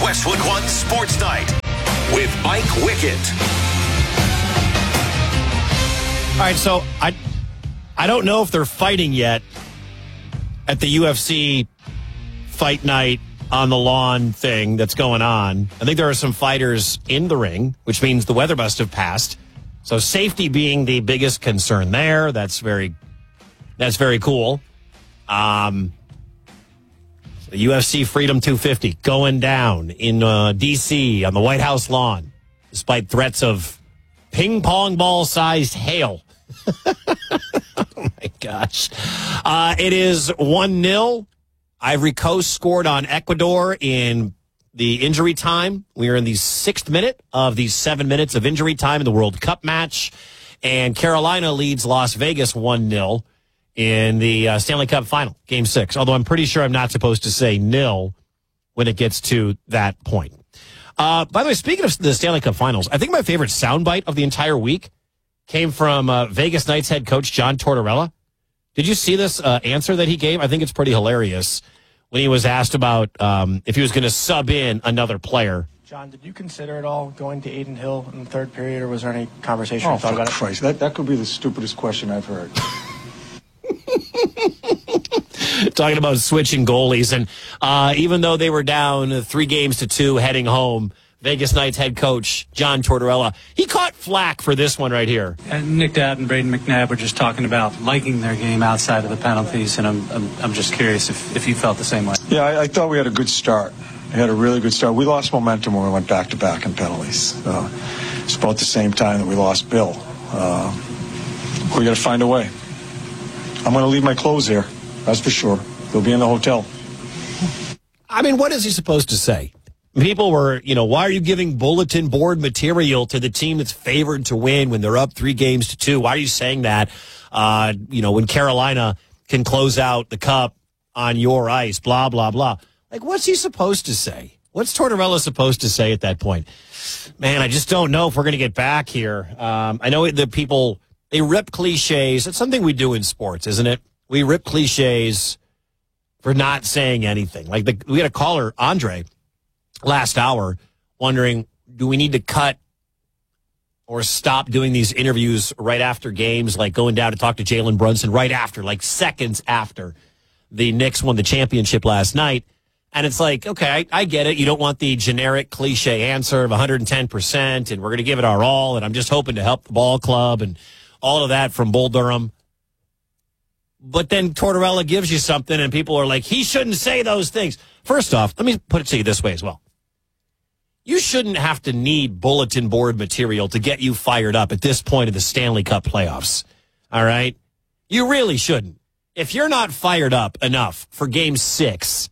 Westwood One Sports Night with Mike Wickett. All right, so I don't know if they're fighting yet at the UFC fight night on the lawn thing that's going on. I think there are some fighters in the ring, which means the weather must have passed. So safety being the biggest concern there. That's very cool. The UFC Freedom 250 going down in D.C. on the White House lawn, despite threats of ping pong ball sized hail. Oh my gosh. It is 1-0. Ivory Coast scored on Ecuador in the injury time. We are in the 6th minute of the 7 minutes of injury time in the World Cup match. And Carolina leads Las Vegas 1-0 in the Stanley Cup final, Game 6. Although I'm pretty sure I'm not supposed to say nil when it gets to that point. By the way, speaking of the Stanley Cup finals, I think my favorite soundbite of the entire week came from Vegas Knights head coach John Tortorella. Did you see this answer that he gave? I think it's pretty hilarious when he was asked about if he was going to sub in another player. John, did you consider at all going to Adin Hill in the third period, or was there any conversation you thought about it? Christ, that could be the stupidest question I've heard. Talking about switching goalies. And even though they were down 3-2 heading home, Vegas Knights head coach John Tortorella, he caught flack for this one right here. And Nick Dowd and Braden McNabb were just talking about liking their game outside of the penalties, and I'm just curious if you felt the same way. Yeah, I thought we had a good start. We had a really good start. We lost momentum when we went back-to-back in penalties. It's about the same time that we lost Bill. We got to find a way. I'm going to leave my clothes here, that's for sure. They'll be in the hotel. I mean, what is he supposed to say? People were, why are you giving bulletin board material to the team that's favored to win when they're up 3-2? Why are you saying that, when Carolina can close out the cup on your ice, blah, blah, blah. Like, what's he supposed to say? What's Tortorella supposed to say at that point? Man, I just don't know if we're going to get back here. I know the people, they rip cliches. It's something we do in sports, isn't it? We rip cliches for not saying anything. Like, we had a caller, Andre, last hour, wondering, do we need to cut or stop doing these interviews right after games, like going down to talk to Jalen Brunson right after, like seconds after the Knicks won the championship last night? And it's like, okay, I get it. You don't want the generic cliche answer of 110%, and we're going to give it our all, and I'm just hoping to help the ball club and all of that from Bull Durham. But then Tortorella gives you something, and people are like, he shouldn't say those things. First off, let me put it to you this way as well. You shouldn't have to need bulletin board material to get you fired up at this point of the Stanley Cup playoffs. All right? You really shouldn't. If you're not fired up enough for Game 6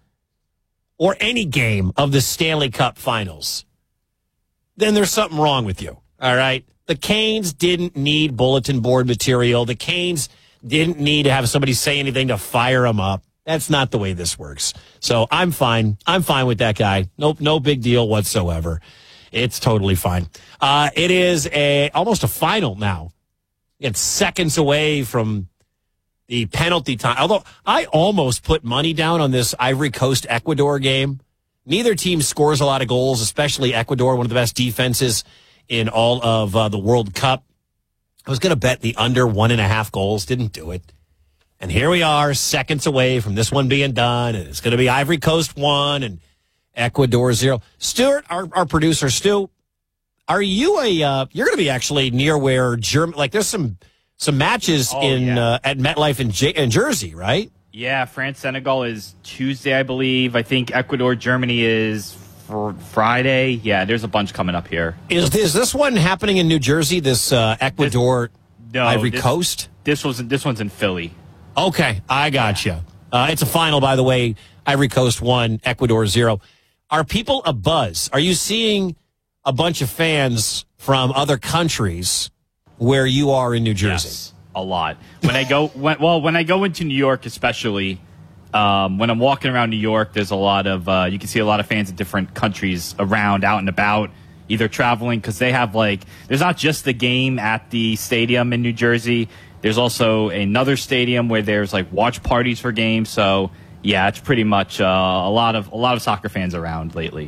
or any game of the Stanley Cup Finals, then there's something wrong with you. All right? The Canes didn't need bulletin board material. The Canes didn't need to have somebody say anything to fire them up. That's not the way this works. So I'm fine. I'm fine with that guy. Nope, no big deal whatsoever. It's totally fine. It is almost a final now. It's seconds away from the penalty time. Although I almost put money down on this Ivory Coast Ecuador game. Neither team scores a lot of goals, especially Ecuador, one of the best defenses in all of the World Cup. I was going to bet the under 1.5 goals. Didn't do it. And here we are, seconds away from this one being done, and it's going to be Ivory Coast 1 and Ecuador 0. Stuart, our producer, Stu, are you you're going to be actually near where Germany, like there's some matches at MetLife in Jersey, right? Yeah, France-Senegal is Tuesday, I believe. I think Ecuador-Germany is for Friday. Yeah, there's a bunch coming up here. Is this one happening in New Jersey, this Ecuador Ivory Coast? This one's in Philly. Okay, I got you. It's a final, by the way. Ivory Coast 1, Ecuador 0. Are people abuzz? Are you seeing a bunch of fans from other countries where you are in New Jersey? Yes, a lot. When I go into New York, especially when I'm walking around New York, there's a lot of you can see a lot of fans of different countries around, out and about, either traveling because they have there's not just the game at the stadium in New Jersey. There's also another stadium where there's watch parties for games. So yeah, it's pretty much a lot of soccer fans around lately.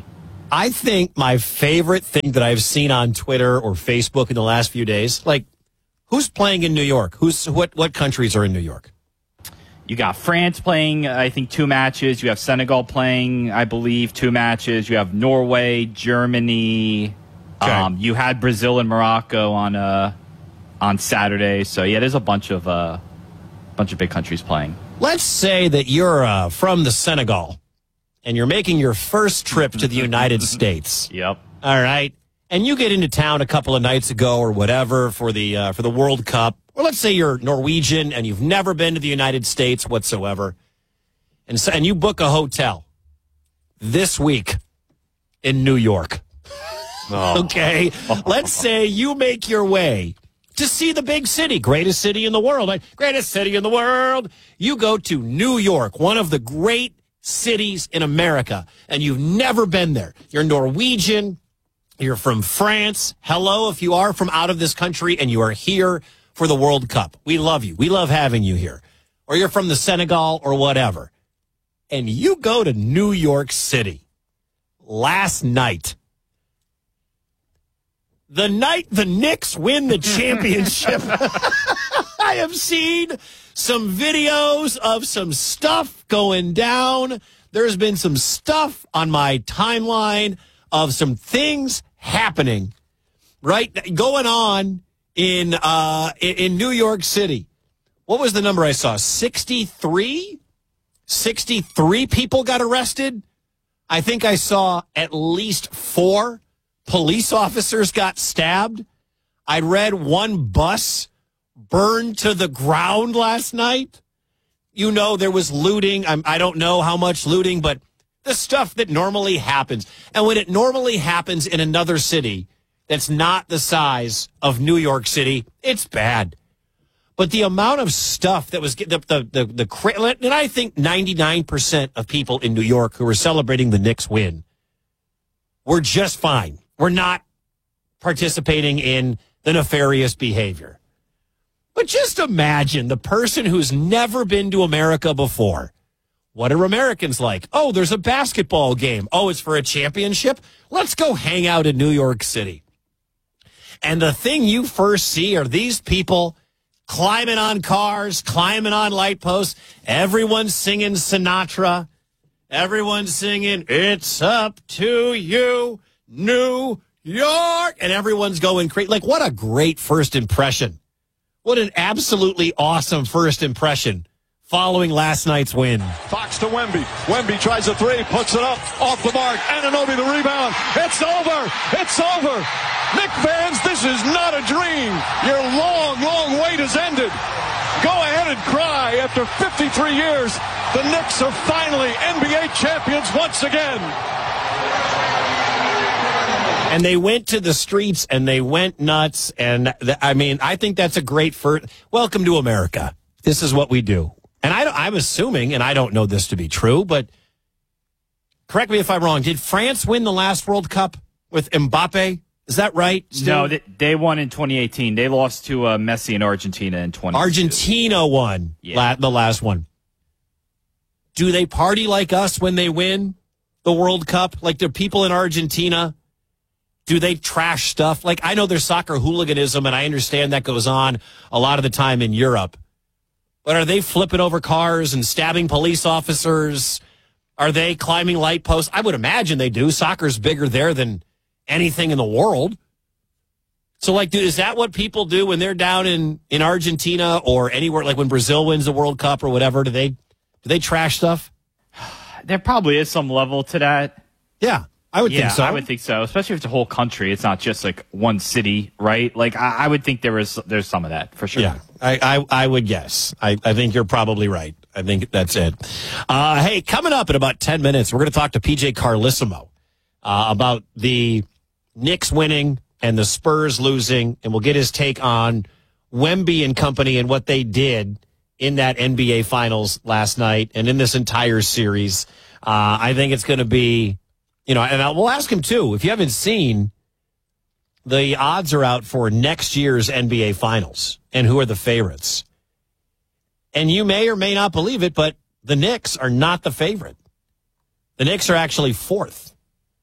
I think my favorite thing that I've seen on Twitter or Facebook in the last few days, like, who's playing in New York? What countries are in New York? You got France playing, I think, 2 matches. You have Senegal playing, I believe, 2 matches. You have Norway, Germany. Okay. You had Brazil and Morocco on Saturday. So yeah, there's a bunch of big countries playing. Let's say that you're from the Senegal and you're making your first trip to the United States. Yep. All right. And you get into town a couple of nights ago or whatever for the World Cup. Or let's say you're Norwegian and you've never been to the United States whatsoever. And you book a hotel this week in New York. Oh. Okay. Let's say you make your way to see the big city, greatest city in the world. Right? Greatest city in the world. You go to New York, one of the great cities in America, and you've never been there. You're Norwegian. You're from France. Hello, if you are from out of this country and you are here for the World Cup. We love you. We love having you here. Or you're from the Senegal or whatever. And you go to New York City last night. The night the Knicks win the championship. I have seen some videos of some stuff going down. There's been some stuff on my timeline of some things happening, right, going on in New York City. What was the number I saw? 63? 63 people got arrested. I think I saw at least 4 police officers got stabbed. I read 1 bus burned to the ground last night. You know, there was looting. I don't know how much looting, but the stuff that normally happens. And when it normally happens in another city that's not the size of New York City, it's bad. But the amount of stuff that was and I think 99% of people in New York who were celebrating the Knicks win were just fine. We're not participating in the nefarious behavior. But just imagine the person who's never been to America before. What are Americans like? Oh, there's a basketball game. Oh, it's for a championship? Let's go hang out in New York City. And the thing you first see are these people climbing on cars, climbing on light posts. Everyone's singing Sinatra. Everyone's singing, "It's up to you, New York." And everyone's going crazy. Like, what a great first impression. What an absolutely awesome first impression following last night's win. Fox to Wemby. Wemby tries a 3, puts it up, off the mark. Anunoby the rebound. It's over. It's over. Knick fans, this is not a dream. Your long, long wait has ended. Go ahead and cry. After 53 years, the Knicks are finally NBA champions once again. And they went to the streets and they went nuts. And I think that's a great first. Welcome to America. This is what we do. And I'm assuming, and I don't know this to be true, but correct me if I'm wrong. Did France win the last World Cup with Mbappe? Is that right? Still? No, they won in 2018. They lost to Messi in Argentina in 2022. Argentina won the last one. Do they party like us when they win the World Cup? Like, do people in Argentina, do they trash stuff? Like, I know there's soccer hooliganism, and I understand that goes on a lot of the time in Europe. But are they flipping over cars and stabbing police officers? Are they climbing light posts? I would imagine they do. Soccer's bigger there than anything in the world. So, like, is that what people do when they're down in Argentina or anywhere, like when Brazil wins the World Cup or whatever? Do they trash stuff? There probably is some level to that. Yeah, I would think so. I would think so, especially if it's a whole country. It's not just like one city, right? Like, I would think there's some of that for sure. Yeah, I would guess. I think you're probably right. I think that's it. Hey, coming up in about 10 minutes, we're going to talk to PJ Carlesimo about the Knicks winning and the Spurs losing, and we'll get his take on Wemby and company and what they did in that NBA Finals last night and in this entire series. I think it's going to be, and we'll ask him too, if you haven't seen, the odds are out for next year's NBA Finals and who are the favorites. And you may or may not believe it, but the Knicks are not the favorite. The Knicks are actually 4th.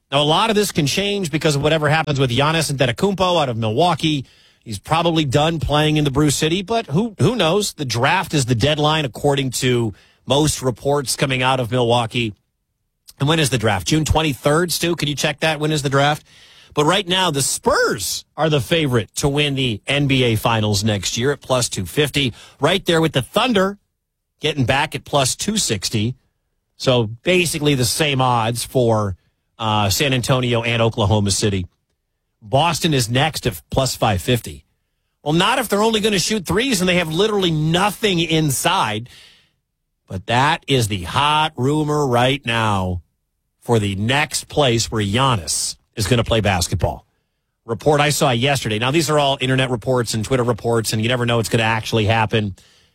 Now, a lot of this can change because of whatever happens with Giannis Antetokounmpo out of Milwaukee. He's probably done playing in the Brew City, but who knows? The draft is the deadline, according to most reports coming out of Milwaukee. And when is the draft? June 23rd, Stu? Can you check that? When is the draft? But right now, the Spurs are the favorite to win the NBA Finals next year at plus 250. Right there with the Thunder getting back at plus 260. So basically the same odds for San Antonio and Oklahoma City. Boston is next at plus 550. Well, not if they're only going to shoot threes and they have literally nothing inside. But that is the hot rumor right now for the next place where Giannis is going to play basketball. Report I saw yesterday. Now, these are all internet reports and Twitter reports, and you never know what's going to actually happen.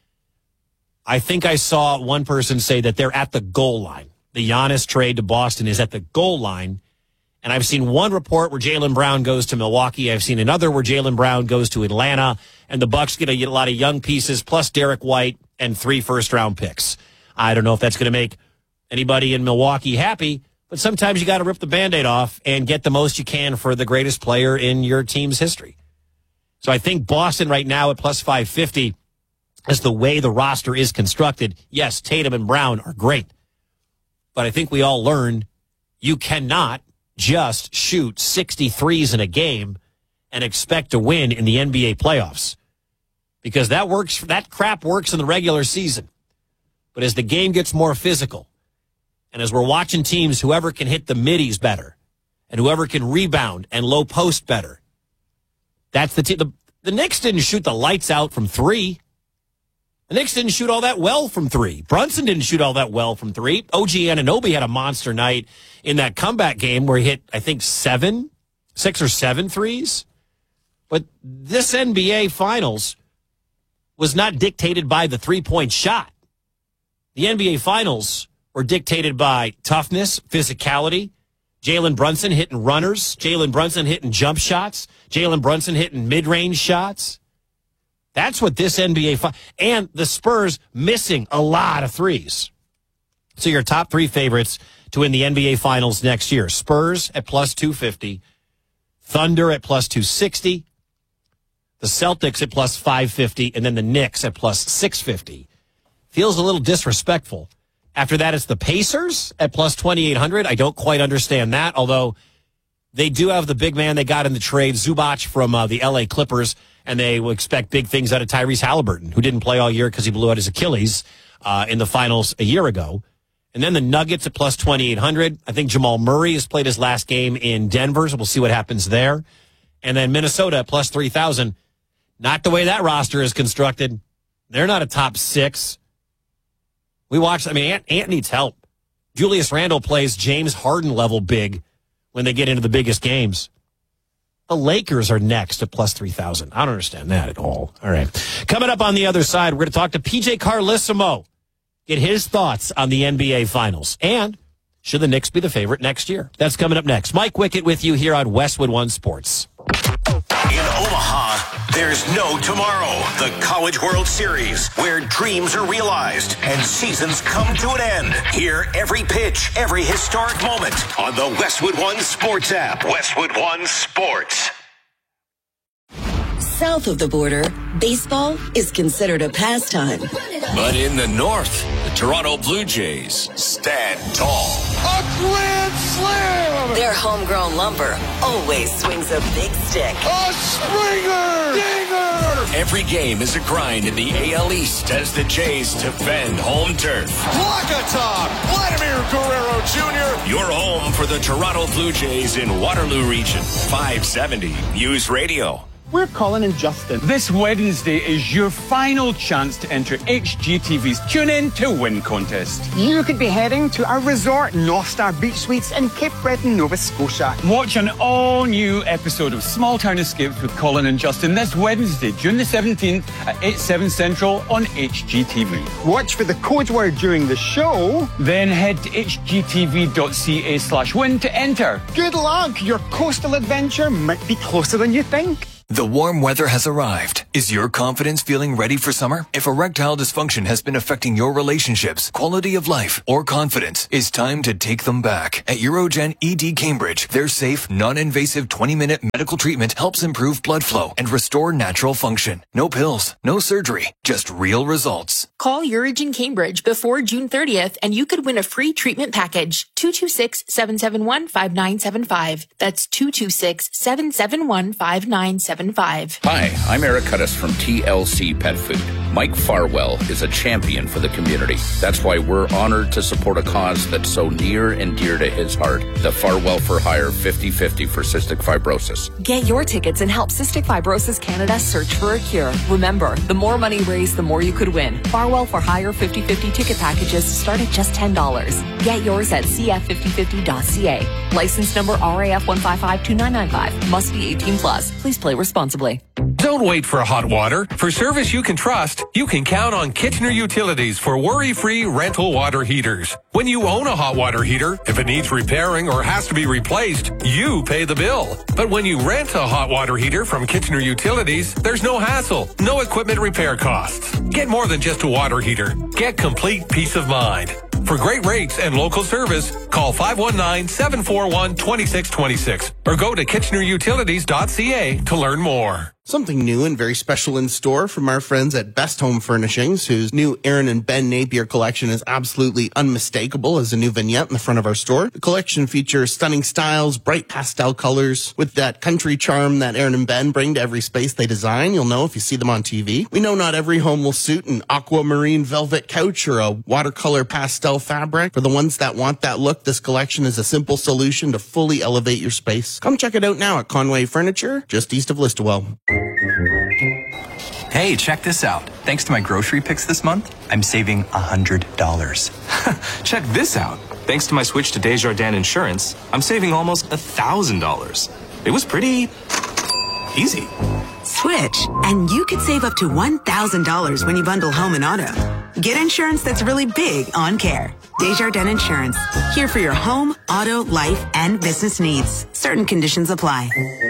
I think I saw one person say that they're at the goal line. The Giannis trade to Boston is at the goal line. And I've seen one report where Jaylen Brown goes to Milwaukee. I've seen another where Jaylen Brown goes to Atlanta. And the Bucks get a lot of young pieces, plus Derek White and 3 first-round picks. I don't know if that's going to make anybody in Milwaukee happy, but sometimes you got to rip the Band-Aid off and get the most you can for the greatest player in your team's history. So I think Boston right now at plus 550 is the way the roster is constructed. Yes, Tatum and Brown are great, but I think we all learned you cannot just shoot 63s in a game and expect to win in the NBA playoffs, because that crap works in the regular season. But as the game gets more physical, and as we're watching teams, whoever can hit the middies better, and whoever can rebound and low post better, that's the team. The Knicks didn't shoot the lights out from 3. The Knicks didn't shoot all that well from 3. Brunson didn't shoot all that well from 3. OG Anunoby had a monster night in that comeback game where he hit, I think, 6 or 7 threes. But this NBA Finals was not dictated by the three-point shot. The NBA Finals were dictated by toughness, physicality, Jalen Brunson hitting runners, Jalen Brunson hitting jump shots, Jalen Brunson hitting mid-range shots. That's what this NBA and the Spurs missing a lot of threes. So your top 3 favorites to win the NBA Finals next year: Spurs at plus 250, Thunder at plus 260, the Celtics at plus 550, and then the Knicks at plus 650. Feels a little disrespectful. After that, it's the Pacers at plus 2,800. I don't quite understand that, although they do have the big man they got in the trade, Zubac from the L.A. Clippers, and they will expect big things out of Tyrese Halliburton, who didn't play all year because he blew out his Achilles in the finals a year ago. And then the Nuggets at plus 2,800. I think Jamal Murray has played his last game in Denver, so we'll see what happens there. And then Minnesota at plus 3,000. Not the way that roster is constructed. They're not a top 6. We watched, Ant needs help. Julius Randle plays James Harden level big when they get into the biggest games. The Lakers are next at plus 3,000. I don't understand that at all. All right. Coming up on the other side, we're going to talk to PJ Carlesimo, get his thoughts on the NBA Finals. And should the Knicks be the favorite next year? That's coming up next. Mike Wickett with you here on Westwood One Sports. In Omaha, there's no tomorrow. The College World Series, where dreams are realized and seasons come to an end. Hear every pitch, every historic moment on the Westwood One Sports app. Westwood One Sports. South of the border, baseball is considered a pastime. But in the north, the Toronto Blue Jays stand tall. A grand slam! Their homegrown lumber always swings a big stick. A Springer! Dinger! Every game is a grind in the AL East as the Jays defend home turf. Walkatalk! Vladimir Guerrero Jr. Your home for the Toronto Blue Jays in Waterloo Region. 570 News Radio. We're Colin and Justin. This Wednesday is your final chance to enter HGTV's Tune In to Win contest. You could be heading to our resort, North Star Beach Suites in Cape Breton, Nova Scotia. Watch an all-new episode of Small Town Escapes with Colin and Justin this Wednesday, June the 17th at 8/7 Central on HGTV. Watch for the code word during the show. Then head to hgtv.ca/win to enter. Good luck! Your coastal adventure might be closer than you think. The warm weather has arrived. Is your confidence feeling ready for summer? If erectile dysfunction has been affecting your relationships, quality of life, or confidence, it's time to take them back. At Urogen ED Cambridge, their safe, non-invasive 20-minute medical treatment helps improve blood flow and restore natural function. No pills, no surgery, just real results. Call Urogen Cambridge before June 30th and you could win a free treatment package. 226-771-5975. That's 226-771-5975. Hi, I'm Eric Cuttis from TLC Pet Food. Mike Farwell is a champion for the community. That's why we're honored to support a cause that's so near and dear to his heart. The Farwell for Hire 50-50 for cystic fibrosis. Get your tickets and help Cystic Fibrosis Canada search for a cure. Remember, the more money raised, the more you could win. Farwell for Hire 50-50 ticket packages start at just $10. Get yours at cf5050.ca. License number RAF 1552995. Must be 18 plus. Please play responsibly. Don't wait for hot water. For service you can trust, you can count on Kitchener Utilities for worry-free rental water heaters. When you own a hot water heater, if it needs repairing or has to be replaced, you pay the bill. But when you rent a hot water heater from Kitchener Utilities, there's no hassle, no equipment repair costs. Get more than just a water heater. Get complete peace of mind. For great rates and local service, call 519-741-2626 or go to kitchenerutilities.ca to learn more. Something new and very special in store from our friends at Best Home Furnishings, whose new Aaron and Ben Napier collection is absolutely unmistakable as a new vignette in the front of our store. The collection features stunning styles, bright pastel colors, with that country charm that Aaron and Ben bring to every space they design. You'll know if you see them on TV. We know not every home will suit an aquamarine velvet couch or a watercolor pastel fabric. For the ones that want that look, this collection is a simple solution to fully elevate your space. Come check it out now at Conway Furniture, just east of Listowel. Hey, check this out. Thanks to my grocery picks this month, I'm saving $100. Check this out. Thanks to my switch to Desjardins Insurance, I'm saving almost $1,000. It was pretty easy. Switch, and you could save up to $1,000 when you bundle home and auto. Get insurance that's really big on care. Desjardins Insurance, here for your home, auto, life, and business needs. Certain conditions apply.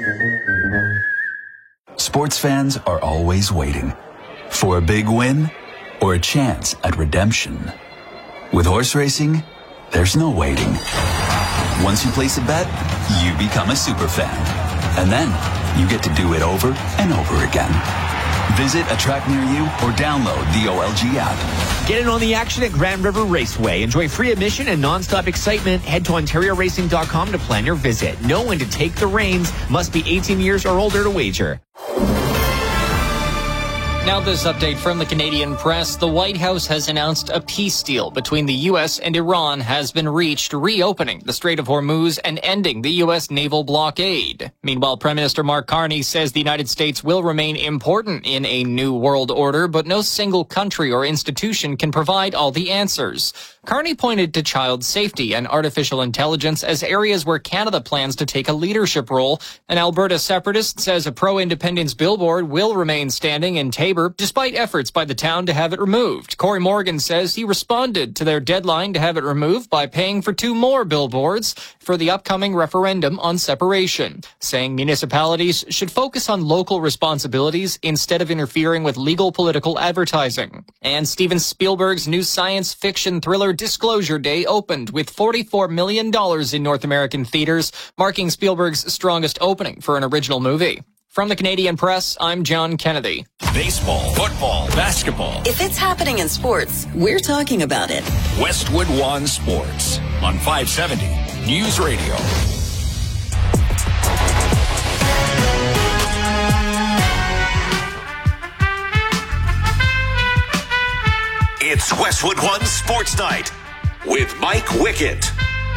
Sports fans are always waiting for a big win or a chance at redemption. With horse racing, there's no waiting. Once you place a bet, you become a super fan. And then you get to do it over and over again. Visit a track near you or download the OLG app. Get in on the action at Grand River Raceway. Enjoy free admission and non-stop excitement. Head to OntarioRacing.com to plan your visit. Know when to take the reins. Must be 18 years or older to wager. Now this update from the Canadian press. The White House has announced a peace deal between the U.S. and Iran has been reached, reopening the Strait of Hormuz and ending the U.S. naval blockade. Meanwhile, Prime Minister Mark Carney says the United States will remain important in a new world order, but no single country or institution can provide all the answers. Carney pointed to child safety and artificial intelligence as areas where Canada plans to take a leadership role. An Alberta separatist says a pro-independence billboard will remain standing in Tabor despite efforts by the town to have it removed. Corey Morgan says he responded to their deadline to have it removed by paying for 2 more billboards for the upcoming referendum on separation, saying municipalities should focus on local responsibilities instead of interfering with legal political advertising. And Steven Spielberg's new science fiction thriller Disclosure Day opened with $44 million in North American theaters, marking Spielberg's strongest opening for an original movie. From the Canadian Press, I'm John Kennedy. Baseball, football, basketball. If it's happening in sports, we're talking about it. Westwood One Sports on 570 News Radio. It's Westwood One Sports Night with Mike Wickett.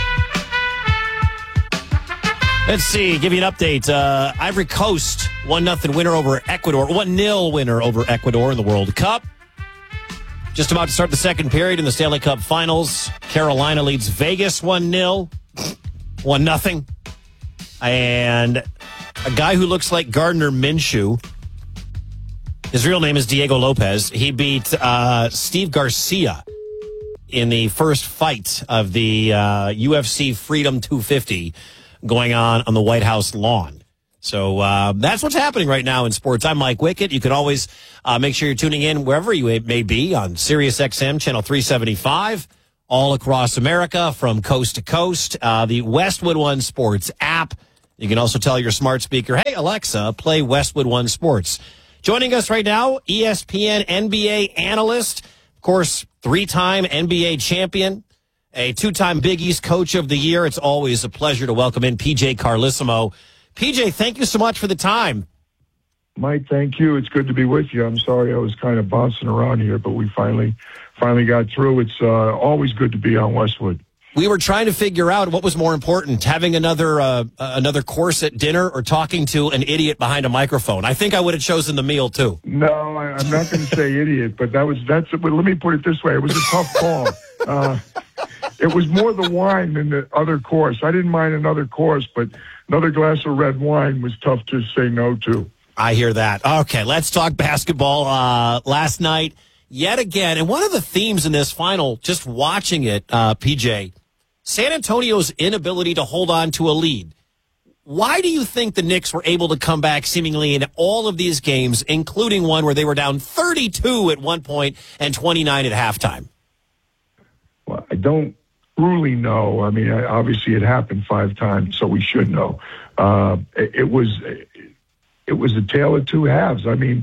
Let's see, give you an update. Ivory Coast, 1-0 winner over Ecuador, 1-0 winner over Ecuador in the World Cup. Just about to start the second period in the Stanley Cup Finals. Carolina leads Vegas 1-0, 1-0. And a guy who looks like Gardner Minshew, his real name is Diego Lopez. He beat Steve Garcia in the first fight of the UFC Freedom 250 going on the White House lawn. So that's what's happening right now in sports. I'm Mike Wickett. You can always make sure you're tuning in wherever you may be on Sirius XM Channel 375, all across America from coast to coast. The Westwood One Sports app. You can also tell your smart speaker, hey, Alexa, play Westwood One Sports. Joining us right now, ESPN NBA analyst, of course, 3-time NBA champion, a 2-time Big East Coach of the Year. It's always a pleasure to welcome in PJ Carlesimo. PJ, thank you so much for the time. Mike, thank you. It's good to be with you. I'm sorry I was kind of bouncing around here, but we finally got through. It's always good to be on Westwood. We were trying to figure out what was more important, having another course at dinner or talking to an idiot behind a microphone. I think I would have chosen the meal, too. No, I'm not going to say idiot, but but let me put it this way. It was a tough call. It was more the wine than the other course. I didn't mind another course, but another glass of red wine was tough to say no to. I hear that. Okay, let's talk basketball. Last night, yet again, and one of the themes in this final, just watching it, PJ, San Antonio's inability to hold on to a lead. Why do you think the Knicks were able to come back seemingly in all of these games, including one where they were down 32 at one point and 29 at halftime? Well, I don't truly know. I mean, obviously it happened 5 times, so we should know. It was a tale of two halves. I mean,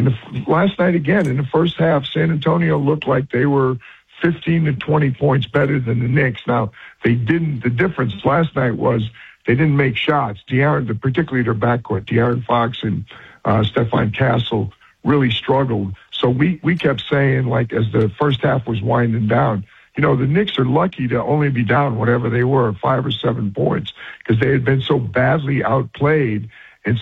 last night again, in the first half, San Antonio looked like they were 15 to 20 points better than the Knicks. Now, they didn't. The difference last night was they didn't make shots. Particularly their backcourt, De'Aaron Fox and Stephon Castle really struggled. So we kept saying, like, as the first half was winding down, you know, the Knicks are lucky to only be down whatever they were, 5 or 7 points, because they had been so badly outplayed, and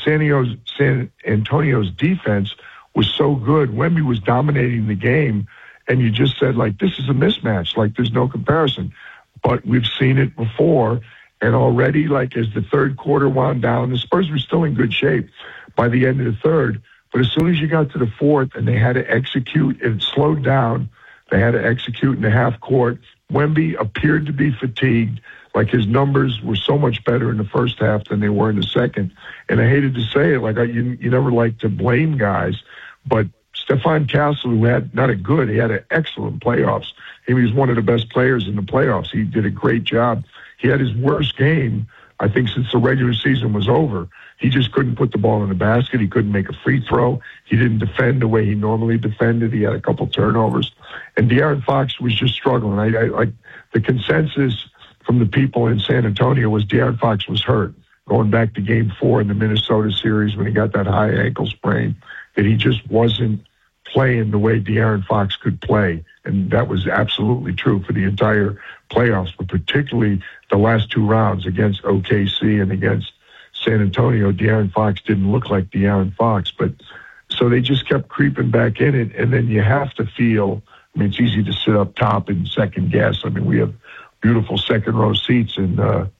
San Antonio's defense was so good. Wemby was dominating the game, and you just said, like, this is a mismatch. Like, there's no comparison. But we've seen it before, and already, like, as the third quarter wound down, the Spurs were still in good shape by the end of the third. But as soon as you got to the fourth and they had to execute, it slowed down. They had to execute in the half court. Wemby appeared to be fatigued. Like, his numbers were so much better in the first half than they were in the second. And I hated to say it, like, you never like to blame guys, but Stephon Castle, who had he had an excellent playoffs. He was one of the best players in the playoffs. He did a great job. He had his worst game, I think, since the regular season was over. He just couldn't put the ball in the basket. He couldn't make a free throw. He didn't defend the way he normally defended. He had a couple turnovers. And De'Aaron Fox was just struggling. I like the consensus from the people in San Antonio was De'Aaron Fox was hurt going back to Game 4 in the Minnesota series when he got that high ankle sprain, that he just wasn't playing the way De'Aaron Fox could play. And that was absolutely true for the entire playoffs, but particularly the last 2 rounds against OKC and against San Antonio. De'Aaron Fox didn't look like De'Aaron Fox, but so they just kept creeping back in it. And then you have to feel, I mean, it's easy to sit up top and second guess. I mean, we have beautiful second row seats in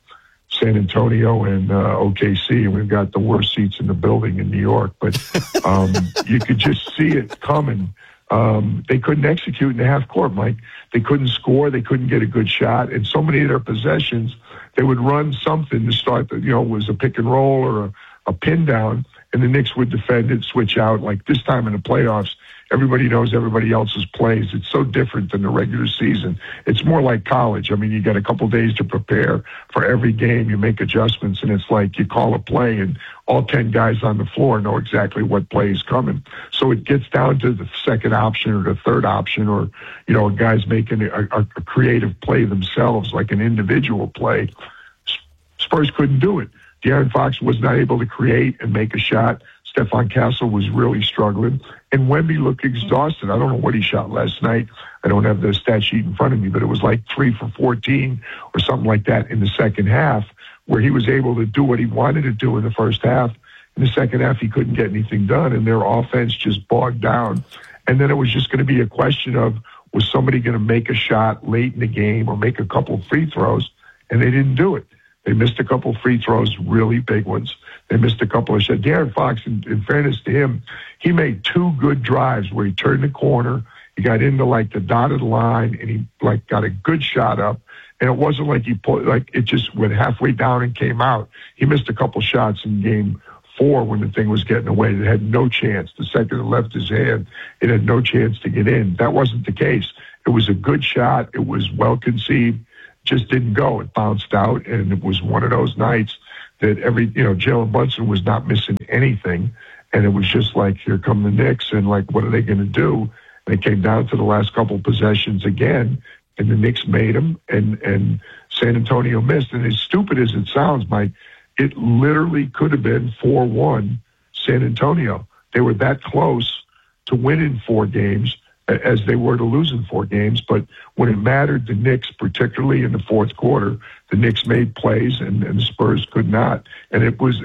San Antonio and OKC, and we've got the worst seats in the building in New York, but you could just see it coming. They couldn't execute in the half court, Mike. They couldn't score. They couldn't get a good shot. And so many of their possessions, they would run something to start, was a pick and roll or a pin down, and the Knicks would defend it, switch out. Like this time in the playoffs, everybody knows everybody else's plays. It's so different than the regular season. It's more like college. I mean, you got a couple days to prepare for every game. You make adjustments, and it's like you call a play, and all 10 guys on the floor know exactly what play is coming. So it gets down to the second option or the third option, or, guys making a creative play themselves, like an individual play. Spurs couldn't do it. De'Aaron Fox was not able to create and make a shot. Stephon Castle was really struggling. And Wemby looked exhausted. I don't know what he shot last night. I don't have the stat sheet in front of me, but it was like 3 for 14 or something like that in the second half, where he was able to do what he wanted to do in the first half. In the second half, he couldn't get anything done, and their offense just bogged down. And then it was just going to be a question of, was somebody going to make a shot late in the game or make a couple free throws? And they didn't do it. They missed a couple free throws, really big ones. They missed a couple of shots. De'Aaron Fox, in fairness to him, he made 2 good drives where he turned the corner, he got into like the dotted line, and he like got a good shot up. And it wasn't like he put, like it just went halfway down and came out. He missed a couple shots in game 4 when the thing was getting away. It had no chance. The second it left his hand, it had no chance to get in. That wasn't the case. It was a good shot. It was well conceived. Just didn't go. It bounced out, and it was one of those nights that Jalen Brunson was not missing anything, and it was just like, here come the Knicks, and like, what are they going to do? And it came down to the last couple of possessions again, and the Knicks made them, and San Antonio missed. And as stupid as it sounds, Mike, it literally could have been 4-1 San Antonio. They were that close to winning 4 games as they were to losing 4 games. But when it mattered, the Knicks, particularly in the fourth quarter, the Knicks made plays and the Spurs could not. And it was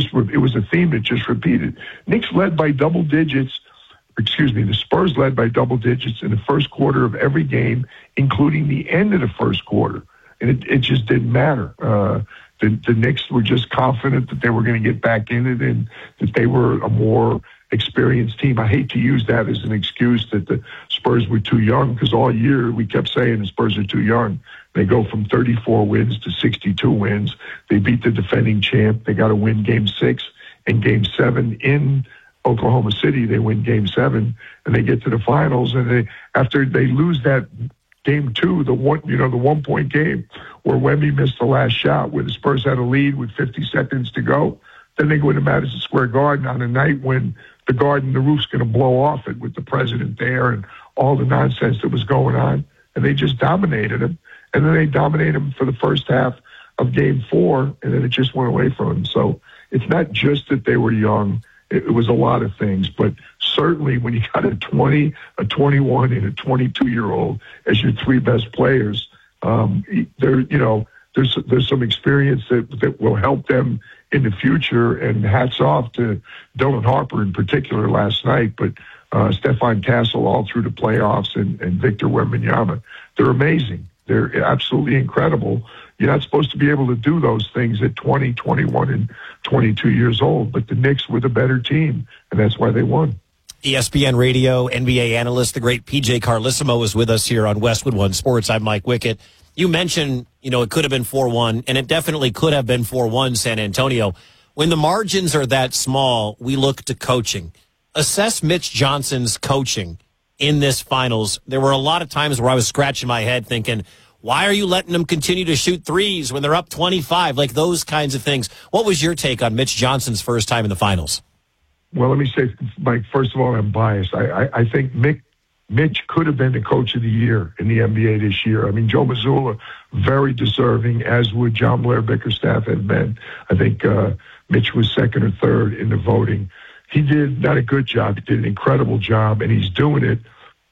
a theme that just repeated. Knicks led by double digits. The Spurs led by double digits in the first quarter of every game, including the end of the first quarter. And it just didn't matter. The Knicks were just confident that they were going to get back in it and that they were a more experienced team. I hate to use that as an excuse that the Spurs were too young, because all year we kept saying the Spurs are too young. They go from 34 wins to 62 wins. They beat the defending champ. They got to win Game 6 and Game 7 in Oklahoma City. They win Game 7 and they get to the finals. And after they lose that Game 2, the 1-point game where Wemby missed the last shot, where the Spurs had a lead with 50 seconds to go, then they go into Madison Square Garden on a night when the roof's going to blow off it with the president there and all the nonsense that was going on. And they just dominated him. And then they dominated him for the first half of Game 4, and then it just went away from them. So it's not just that they were young. It was a lot of things. But certainly when you got a 20, a 21, and a 22-year-old as your 3 best players, there's some experience that will help them in the future. And hats off to Dylan Harper in particular last night, but Stephon Castle all through the playoffs and Victor Wembanyama. They're amazing. They're absolutely incredible. You're not supposed to be able to do those things at 20, 21, and 22 years old, but the Knicks were the better team, and that's why they won. ESPN Radio NBA analyst, the great PJ Carlissimo, is with us here on Westwood One Sports. I'm Mike Wickett. You mentioned, it could have been 4-1, and it definitely could have been 4-1 San Antonio. When the margins are that small, we look to coaching. Assess Mitch Johnson's coaching in this finals. There were a lot of times where I was scratching my head thinking, why are you letting them continue to shoot threes when they're up 25? Like those kinds of things. What was your take on Mitch Johnson's first time in the finals? Well, let me say, Mike, first of all, I'm biased. I think Mitch could have been the coach of the year in the NBA this year. I mean, Joe Mazzulla, very deserving, as would John Blair Bickerstaff have been. I think Mitch was second or third in the voting. He did not a good job. He did an incredible job, and he's doing it,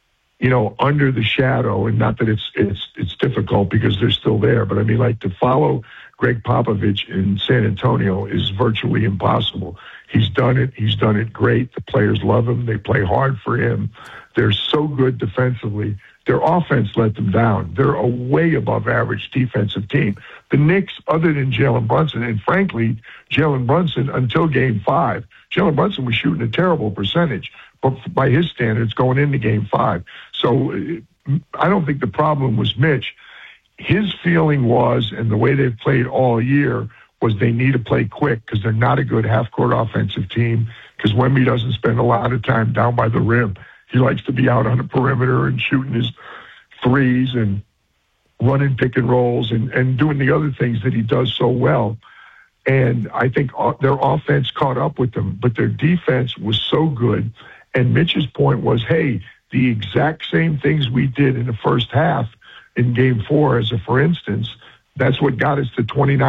under the shadow. And not that it's difficult because they're still there, but I mean, like, to follow Greg Popovich in San Antonio is virtually impossible. He's done it. He's done it great. The players love him. They play hard for him. They're so good defensively. Their offense let them down. They're a way above average defensive team. The Knicks, other than Jalen Brunson, and frankly, Jalen Brunson until Game 5, Jalen Brunson was shooting a terrible percentage, but by his standards, going into Game 5. So I don't think the problem was Mitch. His feeling was, and the way they've played all year, was they need to play quick because they're not a good half-court offensive team, because Wemby doesn't spend a lot of time down by the rim. He likes to be out on the perimeter and shooting his threes and running pick and rolls and doing the other things that he does so well. And I think their offense caught up with them, but their defense was so good. And Mitch's point was, hey, the exact same things we did in the first half in Game 4, as a for instance, that's what got us the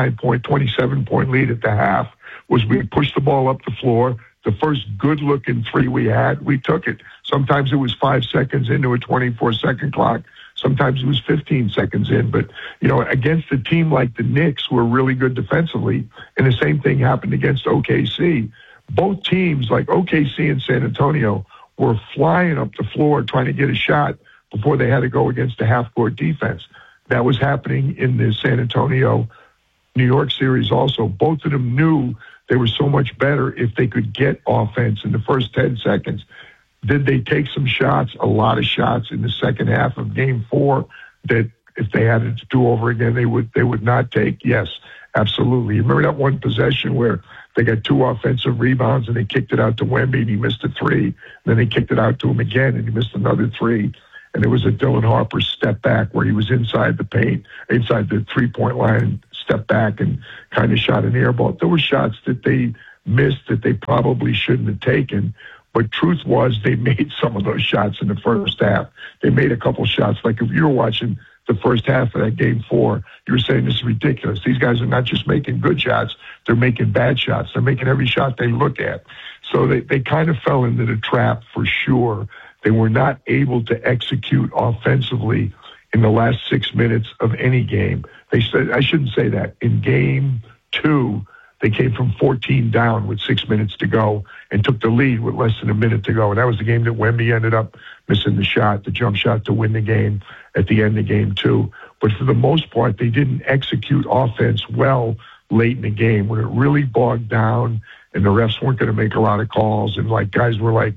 27-point lead at the half, was we pushed the ball up the floor. The first good-looking three we had, we took it. Sometimes it was 5 seconds into a 24-second clock. Sometimes it was 15 seconds in. But, against a team like the Knicks, who are really good defensively, and the same thing happened against OKC, both teams, like OKC and San Antonio, were flying up the floor trying to get a shot before they had to go against a half-court defense. That was happening in the San Antonio-New York series also. Both of them knew they were so much better if they could get offense in the first 10 seconds. Did they take some shots, a lot of shots in the second half of Game 4 that if they had it to do over again, they would not take? Yes. Absolutely. You remember that one possession where they got 2 offensive rebounds and they kicked it out to Wemby and he missed a 3. And then they kicked it out to him again and he missed another 3. And there was a Dylan Harper step back where he was inside the paint, inside the 3-point line, and stepped back and kind of shot an air ball. There were shots that they missed that they probably shouldn't have taken. But truth was they made some of those shots in the first half. They made a couple shots. Like if you were watching the first half of that Game 4, you were saying this is ridiculous. These guys are not just making good shots, they're making bad shots. They're making every shot they look at. So they kind of fell into the trap for sure. They were not able to execute offensively in the last 6 minutes of any game. They said, I shouldn't say that. In Game 2, they came from 14 down with 6 minutes to go and took the lead with less than a minute to go. And that was the game that Wemby ended up missing the shot, the jump shot to win the game at the end of Game 2. But for the most part, they didn't execute offense well late in the game when it really bogged down and the refs weren't going to make a lot of calls. And like guys were like,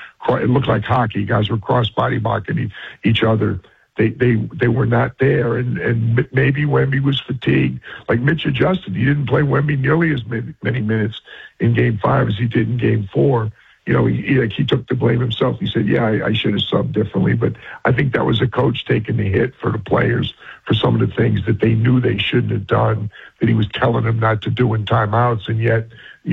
it looked like hockey. Guys were cross-body blocking each other. They were not there, and maybe Wemby was fatigued. Like Mitch adjusted. He didn't play Wemby nearly as many minutes in Game 5 as he did in Game 4. He took the blame himself. He said, I should have subbed differently. But I think that was a coach taking the hit for the players for some of the things that they knew they shouldn't have done, that he was telling them not to do in timeouts, and yet,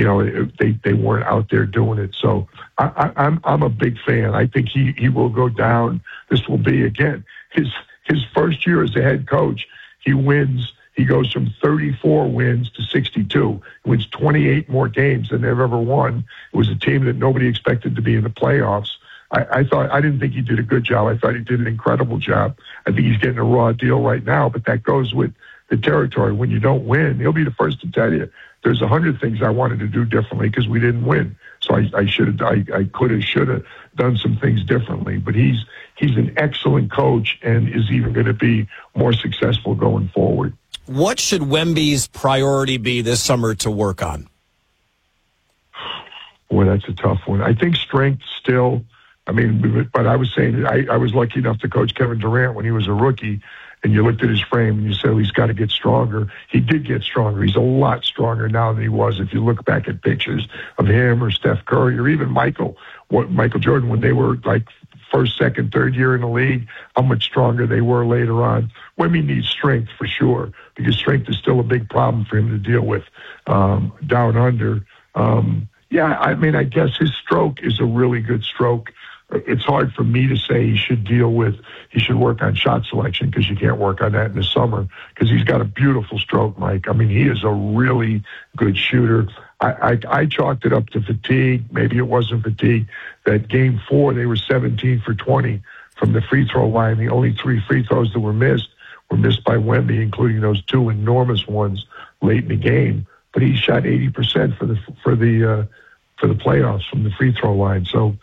they weren't out there doing it. So I'm a big fan. I think he will go down. This will be, again, his first year as a head coach. He wins. He goes from 34 wins to 62. He wins 28 more games than they've ever won. It was a team that nobody expected to be in the playoffs. I didn't think he did a good job. I thought he did an incredible job. I think he's getting a raw deal right now, but that goes with the territory. When you don't win, he'll be the first to tell you, there's 100 things I wanted to do differently because we didn't win. So I could have, should have done some things differently. But he's an excellent coach and is even going to be more successful going forward. What should Wemby's priority be this summer to work on? Boy, that's a tough one. I think strength still. But I was saying I was lucky enough to coach Kevin Durant when he was a rookie. And you looked at his frame and you said, he's got to get stronger. He did get stronger. He's a lot stronger now than he was. If you look back at pictures of him or Steph Curry or even Michael Jordan, when they were like first, second, third year in the league, how much stronger they were later on. Wemby needs strength for sure, because strength is still a big problem for him to deal with down under. I guess his stroke is a really good stroke. It's hard for me to say he should work on shot selection, because you can't work on that in the summer, because he's got a beautiful stroke, Mike. He is a really good shooter. I chalked it up to fatigue. Maybe it wasn't fatigue. That Game 4, they were 17 for 20 from the free throw line. The only 3 free throws that were missed by Wemby, including those 2 enormous ones late in the game. But he shot 80% for the playoffs from the free throw line. So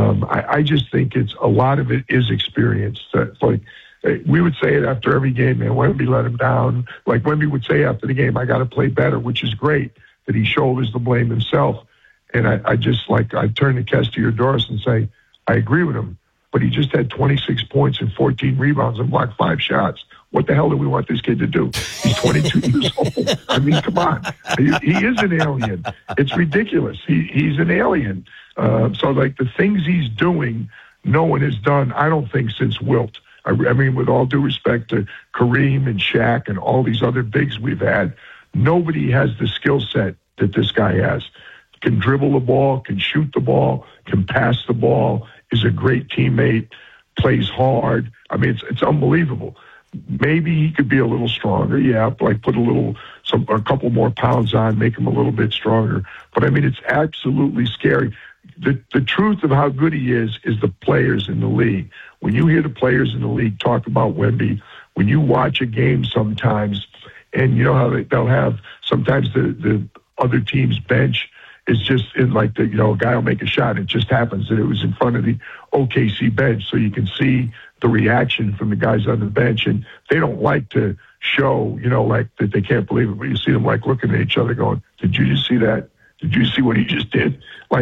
I just think a lot of it is experience. It's like we would say it after every game, man, Wemby let him down. Like Wemby would say after the game, I got to play better, which is great that he shoulders the blame himself. And I turn to Castier-Doris and say, I agree with him, but he just had 26 points and 14 rebounds and blocked 5 shots. What the hell do we want this kid to do? He's 22 years old. Come on. He is an alien. It's ridiculous. He's an alien. So the things he's doing, no one has done, I don't think, since Wilt. With all due respect to Kareem and Shaq and all these other bigs we've had, nobody has the skill set that this guy has. Can dribble the ball, can shoot the ball, can pass the ball, is a great teammate, plays hard. It's unbelievable. Maybe he could be a little stronger, like put a couple more pounds on, make him a little bit stronger. But it's absolutely scary. The truth of how good he is the players in the league. When you hear the players in the league talk about Wemby, when you watch a game sometimes, and you know how they'll have sometimes the other team's bench is just in a guy will make a shot. It just happens that it was in front of the OKC bench, so you can see the reaction from the guys on the bench, and they don't like to show, that they can't believe it, but you see them looking at each other going, did you just see that? Did you see what he just did?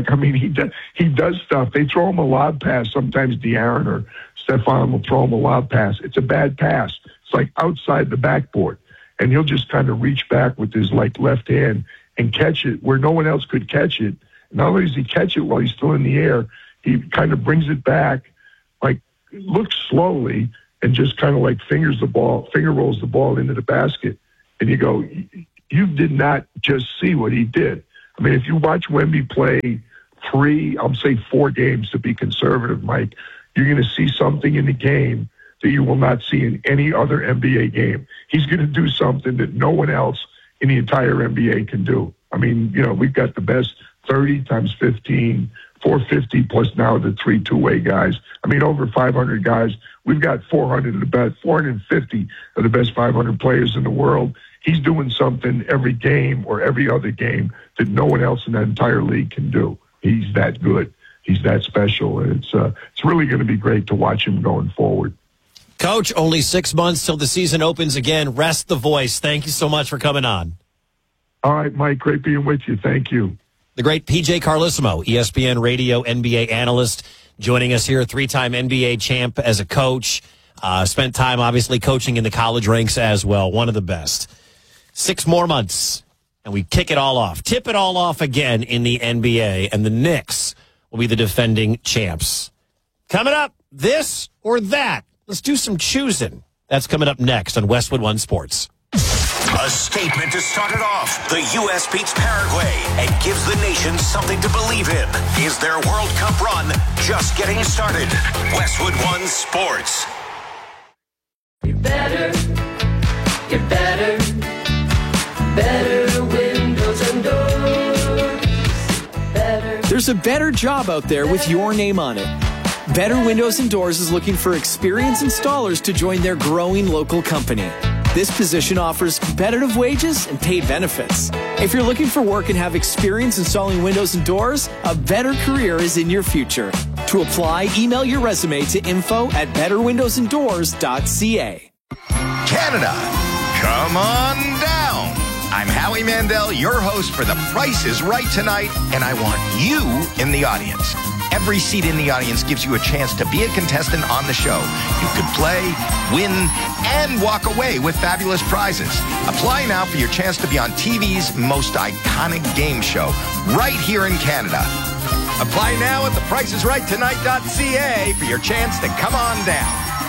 He does stuff. They throw him a lob pass. Sometimes De'Aaron or Stephon will throw him a lob pass. It's a bad pass. It's outside the backboard. and he'll just kind of reach back with his left hand and catch it where no one else could catch it. Not only does he catch it while he's still in the air, he kind of brings it back, looks slowly, and just kind of finger rolls the ball into the basket. And you go, you did not just see what he did. I mean, if you watch Wemby play 4 games to be conservative, Mike, you're going to see something in the game that you will not see in any other NBA game. He's going to do something that no one else in the entire NBA can do. I mean, we've got the best 30 times 15, 450 plus now the 3 two-way guys. I mean, over 500 guys. We've got 450 of the best 500 players in the world. He's doing something every game or every other game that no one else in that entire league can do. He's that good. He's that special. And it's really going to be great to watch him going forward. Coach, only 6 months till the season opens again. Rest the voice. Thank you so much for coming on. All right, Mike. Great being with you. Thank you. The great PJ Carlesimo, ESPN radio NBA analyst, joining us here, 3-time NBA champ as a coach. Spent time, obviously, coaching in the college ranks as well. One of the best. 6 more months, and we kick it all off. Tip it all off again in the NBA, and the Knicks will be the defending champs. Coming up, this or that. Let's do some choosing. That's coming up next on Westwood One Sports. A statement to start it off. The U.S. beats Paraguay and gives the nation something to believe in. Is their World Cup run just getting started? Westwood One Sports. You're better windows and doors. There's a better job out there with your name on it. Better Windows and Doors is looking for experienced installers to join their growing local company. This position offers competitive wages and paid benefits. If you're looking for work and have experience installing windows and doors, a better career is in your future. To apply, email your resume to info@betterwindowsanddoors.ca. Canada, come on down. I'm Howie Mandel, your host for The Price is Right tonight, and I want you in the audience. Every seat in the audience gives you a chance to be a contestant on the show. You could play, win, and walk away with fabulous prizes. Apply now for your chance to be on TV's most iconic game show, right here in Canada. Apply now at thepricesrighttonight.ca for your chance to come on down.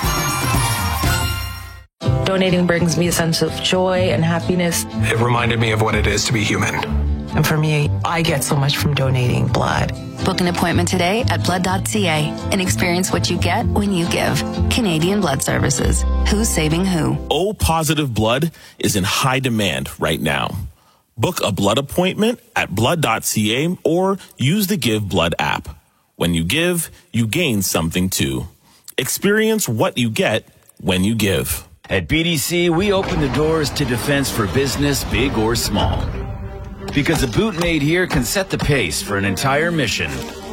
Donating brings me a sense of joy and happiness. It reminded me of what it is to be human. And for me, I get so much from donating blood. Book an appointment today at blood.ca and experience what you get when you give. Canadian Blood Services. Who's saving who? O-positive blood is in high demand right now. Book a blood appointment at blood.ca or use the Give Blood app. When you give, you gain something too. Experience what you get when you give. At BDC, we open the doors to defense for business, big or small. Because a boot made here can set the pace for an entire mission.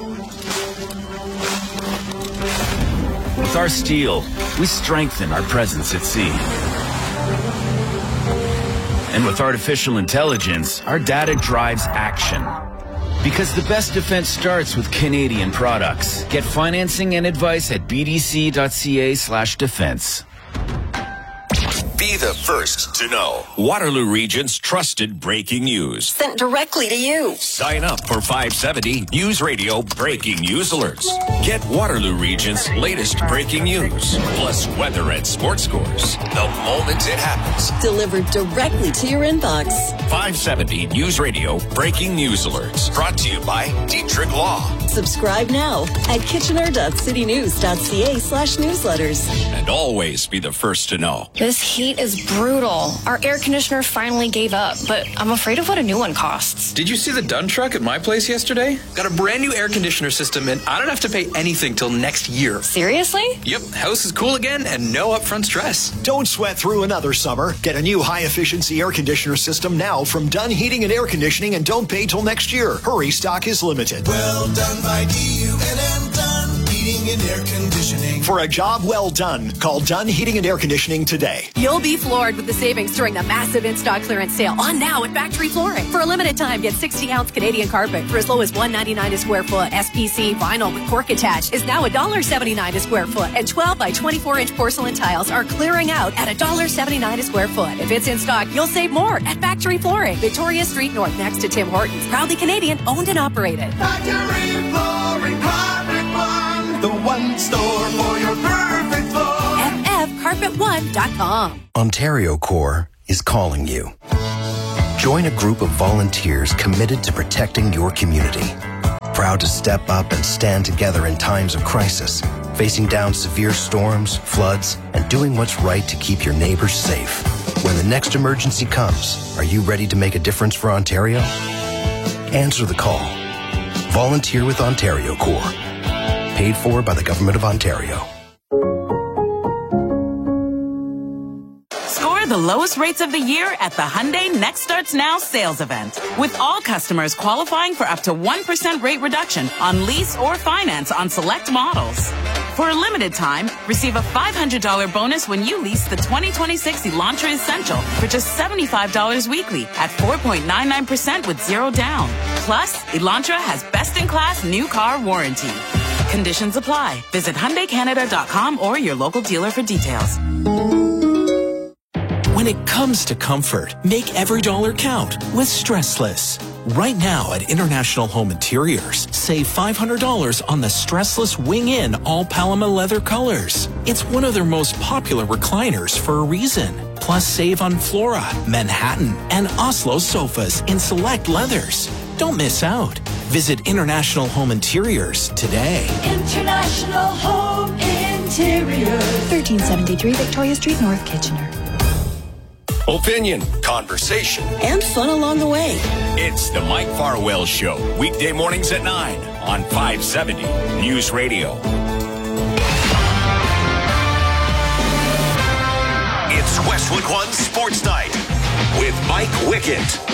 With our steel, we strengthen our presence at sea. And with artificial intelligence, our data drives action. Because the best defense starts with Canadian products. Get financing and advice at bdc.ca/defense. Be the first to know. Waterloo Region's trusted breaking news. Sent directly to you. Sign up for 570 News Radio Breaking News Alerts. Get Waterloo Region's latest breaking news, plus weather and sports scores, the moment it happens. Delivered directly to your inbox. 570 News Radio Breaking News Alerts. Brought to you by Dietrich Law. Subscribe now at kitchener.citynews.ca/newsletters. And always be the first to know. This heat is brutal. Our air conditioner finally gave up, but I'm afraid of what a new one costs. Did you see the Dunn truck at my place yesterday? Got a brand new air conditioner system, and I don't have to pay anything till next year. Seriously? Yep, house is cool again and no upfront stress. Don't sweat through another summer. Get a new high-efficiency air conditioner system now from Dunn Heating and Air Conditioning and don't pay till next year. Hurry, stock is limited. Well done by DUNM Dunn Heating Heating and Air Conditioning. For a job well done, call Dunn Heating and Air Conditioning today. You'll be floored with the savings during the massive in-stock clearance sale on now at Factory Flooring. For a limited time, get 60-ounce Canadian carpet for as low as $1.99 a square foot. SPC vinyl with cork attached is now $1.79 a square foot. And 12 by 24-inch porcelain tiles are clearing out at $1.79 a square foot. If it's in stock, you'll save more at Factory Flooring. Victoria Street North next to Tim Hortons. Proudly Canadian, owned and operated. Factory Flooring, Carpet One, the one store for your perfect floor. FFCarpet1.com. Ontario Corps is calling you. Join a group of volunteers committed to protecting your community. Proud to step up and stand together in times of crisis, facing down severe storms, floods, and doing what's right to keep your neighbors safe. When the next emergency comes, are you ready to make a difference for Ontario? Answer the call. Volunteer with Ontario Corps. Paid for by the Government of Ontario. Score the lowest rates of the year at the Hyundai Next Starts Now sales event. With all customers qualifying for up to 1% rate reduction on lease or finance on select models. For a limited time, receive a $500 bonus when you lease the 2026 Elantra Essential for just $75 weekly at 4.99% with zero down. Plus, Elantra has best-in-class new car warranty. Conditions apply. Visit HyundaiCanada.com or your local dealer for details. When it comes to comfort, make every dollar count with Stressless. Right now at International Home Interiors, save $500 on the Stressless Wing-In all Paloma leather colors. It's one of their most popular recliners for a reason. Plus, save on Flora, Manhattan, and Oslo sofas in select leathers. Don't miss out. Visit International Home Interiors today. International Home Interiors. 1373 Victoria Street, North Kitchener. Opinion, conversation, and fun along the way. It's the Mike Farwell Show, weekday mornings at 9 on 570 News Radio. It's Westwood One Sports Night with Mike Wickett.